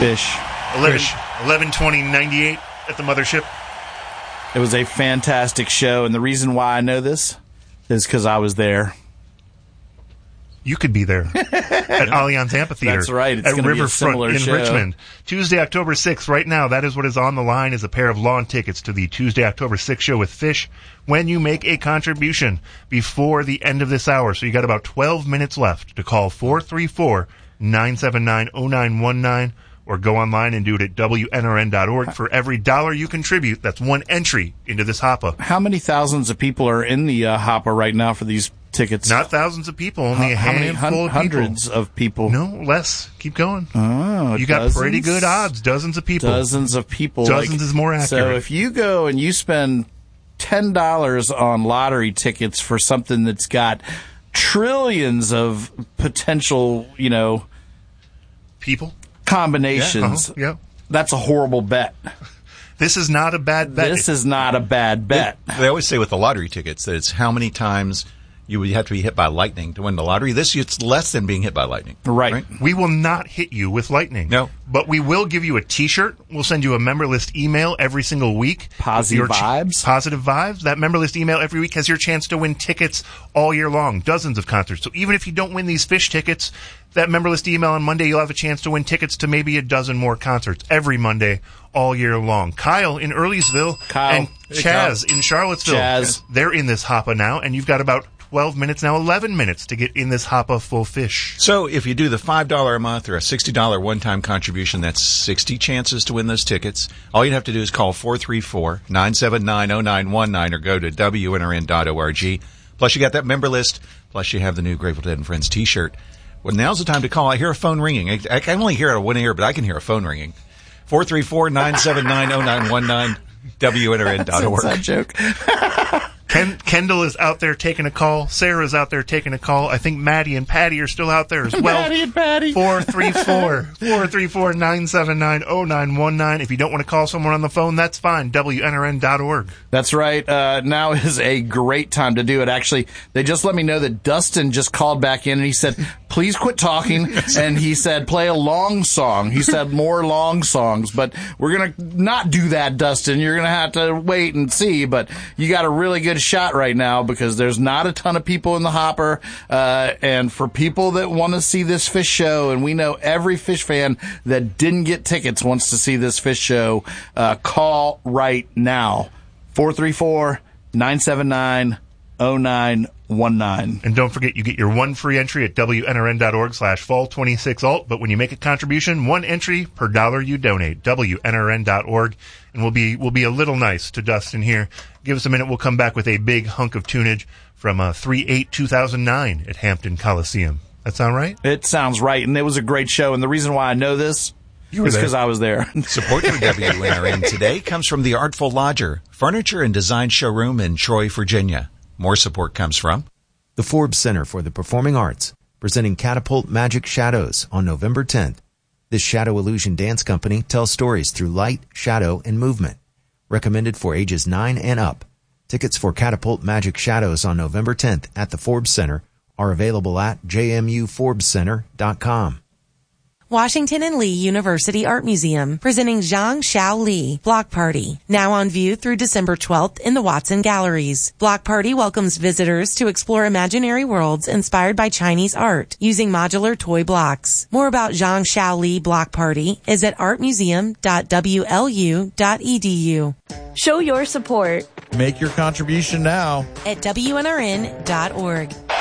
Fish. 11/20/98 at the mothership. It was a fantastic show, and the reason why I know this is because I was there. You could be there at Allianz Amphitheater. That's right. It's at Riverfront in show. Richmond. Tuesday, October 6th. Right now, that is what is on the line is a pair of lawn tickets to the Tuesday, October 6th show with Fish when you make a contribution before the end of this hour. So you got about 12 minutes left to call 434-979-0919 or go online and do it at WNRN.org. For every $1 you contribute, that's one entry into this hopper. How many thousands of people are in the hopper right now for these tickets? Not thousands of people, only a handful of people. Hundreds of people. No, less. Keep going. Oh, you got pretty good odds. Dozens of people. Dozens of people. Dozens is more accurate. So if you go and you spend $10 on lottery tickets for something that's got trillions of potential, people, combinations, that's a horrible bet. This is not a bad bet. This is not a bad bet. They always say with the lottery tickets that it's how many times you would have to be hit by lightning to win the lottery. This, it's less than being hit by lightning. Right. We will not hit you with lightning. No. But we will give you a T-shirt. We'll send you a member list email every single week. Positive vibes. Positive vibes. That member list email every week has your chance to win tickets all year long. Dozens of concerts. So even if you don't win these Fish tickets, that member list email on Monday, you'll have a chance to win tickets to maybe a dozen more concerts every Monday all year long. Kyle in Earlysville and Chaz in Charlottesville. They're in this hoppa now, and you've got about 12 minutes now, 11 minutes to get in this hoppa full Fish. So if you do the $5 a month or a $60 one-time contribution, that's 60 chances to win those tickets. All you'd have to do is call 434-979-0919 or go to WNRN.org. Plus you got that member list, plus you have the new Grateful Dead and Friends T-shirt. Well, now's the time to call. I hear a phone ringing. I can only hear it in one ear, but I can hear a phone ringing. 434-979-0919, WNRN.org. That's a joke. Kendall is out there taking a call. Sarah's out there taking a call. I think Maddie and Patty are still out there as well. Maddie and Patty. 434-979-0919. If you don't want to call someone on the phone, that's fine. WNRN.org. That's right. Now is a great time to do it. Actually, they just let me know that Dustin just called back in and he said, please quit talking. And he said, play a long song. He said more long songs. But we're going to not do that, Dustin. You're going to have to wait and see. But you got a really good shot right now because there's not a ton of people in the hopper. And for people that want to see this Fish show, and we know every Fish fan that didn't get tickets wants to see this Fish show, call right now. 434-979-0919. And don't forget, you get your one free entry at WNRN.org/fall26alt. But when you make a contribution, one entry per $1 you donate. WNRN.org. And we'll be a little nice to Dustin here. Give us a minute. We'll come back with a big hunk of tunage from 3/8/2009 at Hampton Coliseum. That sound right? It sounds right. And it was a great show. And the reason why I know this is because I was there. Support for WNRN today comes from the Artful Lodger, furniture and design showroom in Troy, Virginia. More support comes from the Forbes Center for the Performing Arts, presenting Catapult Magic Shadows on November 10th. This shadow illusion dance company tells stories through light, shadow, and movement. Recommended for ages 9 and up. Tickets for Catapult Magic Shadows on November 10th at the Forbes Center are available at jmuforbescenter.com. Washington and Lee University Art Museum, presenting Zhang Xiao Li Block Party, now on view through December 12th in the Watson Galleries. Block Party welcomes visitors to explore imaginary worlds inspired by Chinese art using modular toy blocks. More about Zhang Xiao Li Block Party is at artmuseum.wlu.edu. Show your support. Make your contribution now at WNRN.org.